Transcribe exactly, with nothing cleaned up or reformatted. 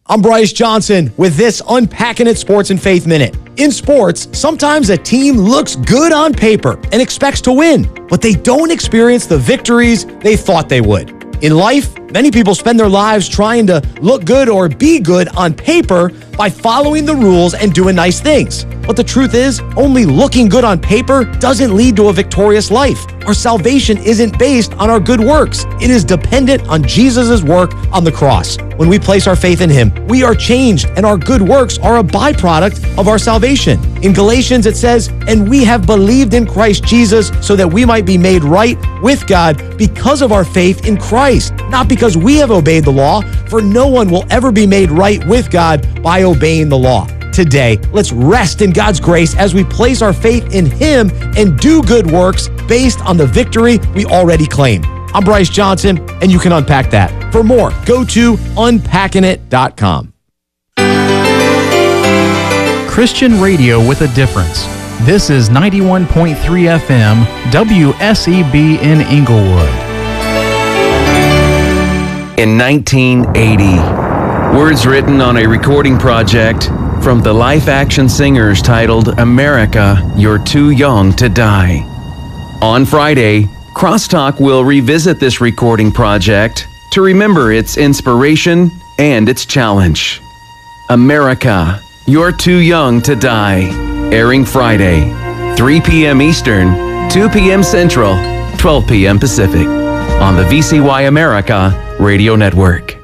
I'm Bryce Johnson with this Unpacking It Sports and Faith Minute. In sports, sometimes a team looks good on paper and expects to win, but they don't experience the victories they thought they would. In life, many people spend their lives trying to look good or be good on paper by following the rules and doing nice things. But the truth is, only looking good on paper doesn't lead to a victorious life. Our salvation isn't based on our good works. It is dependent on Jesus' work on the cross. When we place our faith in him, we are changed, and our good works are a byproduct of our salvation. In Galatians, it says, "And we have believed in Christ Jesus so that we might be made right with God because of our faith in Christ, not because we have obeyed the law, for no one will ever be made right with God by obeying the law." Today, let's rest in God's grace as we place our faith in him and do good works based on the victory we already claim. I'm Bryce Johnson, and you can unpack that. For more, go to unpacking it dot com. Christian radio with a difference. This is ninety-one point three F M, W S E B in Inglewood. In nineteen eighty, words written on a recording project from the Life Action Singers titled "America, You're Too Young to Die." On Friday, Crosstalk will revisit this recording project to remember its inspiration and its challenge. America, You're Too Young to Die, airing Friday, three p.m. Eastern, two p.m. Central, twelve p.m. Pacific, on the V C Y America Radio Network.